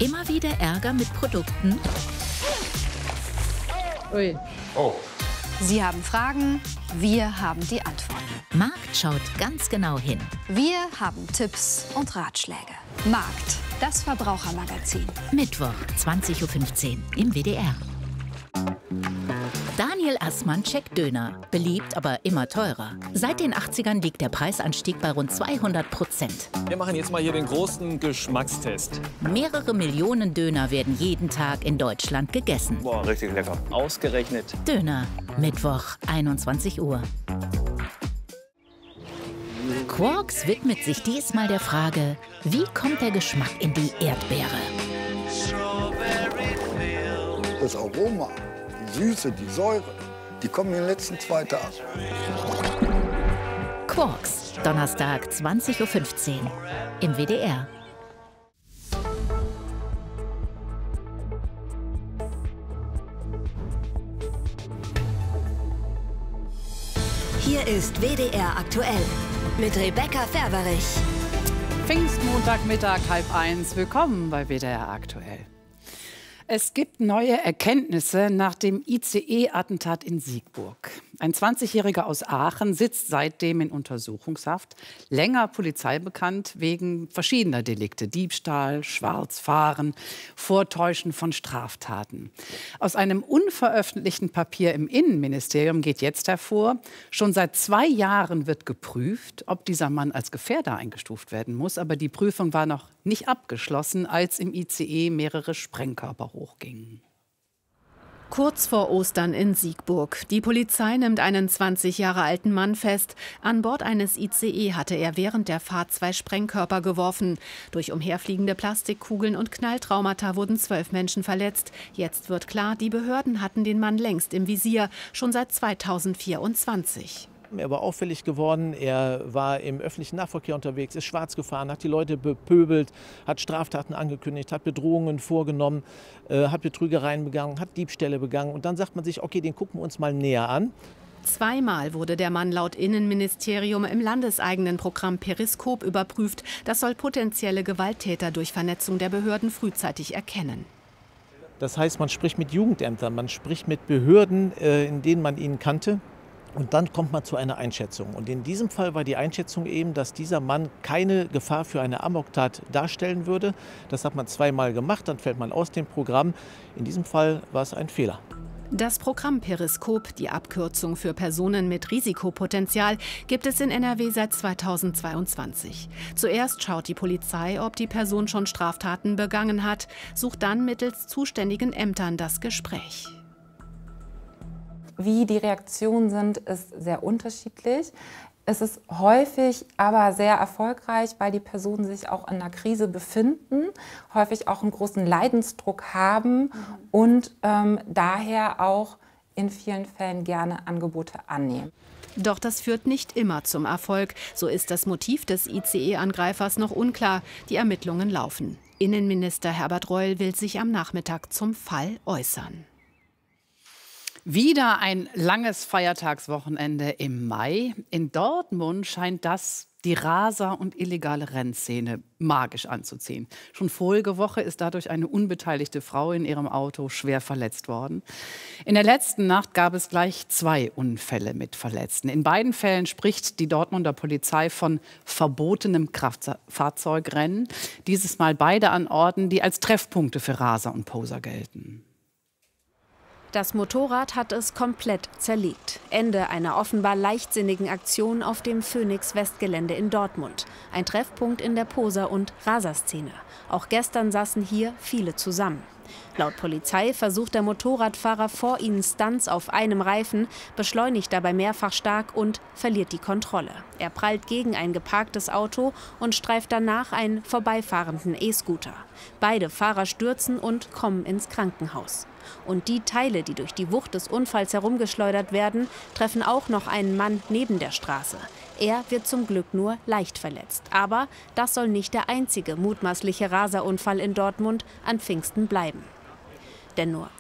Immer wieder Ärger mit Produkten? Ui. Oh. Sie haben Fragen, wir haben die Antworten. Markt schaut ganz genau hin. Wir haben Tipps und Ratschläge. Markt, das Verbrauchermagazin. Mittwoch, 20:15 Uhr im WDR. Daniel Assmann checkt Döner. Beliebt, aber immer teurer. Seit den 80ern liegt der Preisanstieg bei rund 200%. Wir machen jetzt mal hier den großen Geschmackstest. Mehrere Millionen Döner werden jeden Tag in Deutschland gegessen. Boah, richtig lecker. Ausgerechnet. Döner, Mittwoch, 21 Uhr. Quarks widmet sich diesmal der Frage, wie kommt der Geschmack in die Erdbeere? Das Aroma, die Süße, die Säure, die kommen in den letzten 2 Tagen. Quarks, Donnerstag, 20:15 Uhr im WDR. Hier ist WDR aktuell mit Rebecca Ferberich. Pfingstmontagmittag, 12:30. Willkommen bei WDR aktuell. Es gibt neue Erkenntnisse nach dem ICE-Attentat in Siegburg. Ein 20-Jähriger aus Aachen sitzt seitdem in Untersuchungshaft. Länger Polizei bekannt wegen verschiedener Delikte. Diebstahl, Schwarzfahren, Vortäuschen von Straftaten. Aus einem unveröffentlichten Papier im Innenministerium geht jetzt hervor, schon seit 2 Jahren wird geprüft, ob dieser Mann als Gefährder eingestuft werden muss. Aber die Prüfung war noch nicht abgeschlossen, als im ICE mehrere Sprengkörper hochgingen. Kurz vor Ostern in Siegburg. Die Polizei nimmt einen 20 Jahre alten Mann fest. An Bord eines ICE hatte er während der Fahrt 2 Sprengkörper geworfen. Durch umherfliegende Plastikkugeln und Knalltraumata wurden 12 Menschen verletzt. Jetzt wird klar, die Behörden hatten den Mann längst im Visier, schon seit 2024. Er war auffällig geworden, er war im öffentlichen Nahverkehr unterwegs, ist schwarz gefahren, hat die Leute bepöbelt, hat Straftaten angekündigt, hat Bedrohungen vorgenommen, hat Betrügereien begangen, hat Diebstähle begangen. Und dann sagt man sich, okay, den gucken wir uns mal näher an. 2-mal wurde der Mann laut Innenministerium im landeseigenen Programm Periskop überprüft. Das soll potenzielle Gewalttäter durch Vernetzung der Behörden frühzeitig erkennen. Das heißt, man spricht mit Jugendämtern, man spricht mit Behörden, in denen man ihn kannte. Und dann kommt man zu einer Einschätzung. Und in diesem Fall war die Einschätzung eben, dass dieser Mann keine Gefahr für eine Amoktat darstellen würde. Das hat man 2-mal gemacht, dann fällt man aus dem Programm. In diesem Fall war es ein Fehler. Das Programm Periskop, die Abkürzung für Personen mit Risikopotenzial, gibt es in NRW seit 2022. Zuerst schaut die Polizei, ob die Person schon Straftaten begangen hat, sucht dann mittels zuständigen Ämtern das Gespräch. Wie die Reaktionen sind, ist sehr unterschiedlich. Es ist häufig aber sehr erfolgreich, weil die Personen sich auch in einer Krise befinden, häufig auch einen großen Leidensdruck haben und daher auch in vielen Fällen gerne Angebote annehmen. Doch das führt nicht immer zum Erfolg. So ist das Motiv des ICE-Angreifers noch unklar. Die Ermittlungen laufen. Innenminister Herbert Reul will sich am Nachmittag zum Fall äußern. Wieder ein langes Feiertagswochenende im Mai. In Dortmund scheint das die Raser- und illegale Rennszene magisch anzuziehen. Schon vorige Woche ist dadurch eine unbeteiligte Frau in ihrem Auto schwer verletzt worden. In der letzten Nacht gab es gleich 2 Unfälle mit Verletzten. In beiden Fällen spricht die Dortmunder Polizei von verbotenem Kraftfahrzeugrennen. Dieses Mal beide an Orten, die als Treffpunkte für Raser und Poser gelten. Das Motorrad hat es komplett zerlegt. Ende einer offenbar leichtsinnigen Aktion auf dem Phoenix-Westgelände in Dortmund. Ein Treffpunkt in der Poser- und Raserszene. Auch gestern saßen hier viele zusammen. Laut Polizei versucht der Motorradfahrer vor ihnen Stunts auf einem Reifen, beschleunigt dabei mehrfach stark und verliert die Kontrolle. Er prallt gegen ein geparktes Auto und streift danach einen vorbeifahrenden E-Scooter. Beide Fahrer stürzen und kommen ins Krankenhaus. Und die Teile, die durch die Wucht des Unfalls herumgeschleudert werden, treffen auch noch einen Mann neben der Straße. Er wird zum Glück nur leicht verletzt. Aber das soll nicht der einzige mutmaßliche Raserunfall in Dortmund an Pfingsten bleiben. Denn nur